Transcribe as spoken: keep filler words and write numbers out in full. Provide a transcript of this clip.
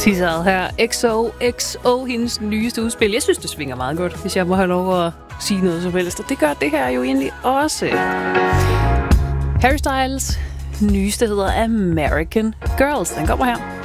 Sissel her. X O X O, hendes nyeste udspil. Jeg synes, det svinger meget godt, hvis jeg må have lov at sige noget som helst. Og det gør det her jo egentlig også. Harry Styles nyeste hedder American Girls. Den kommer her.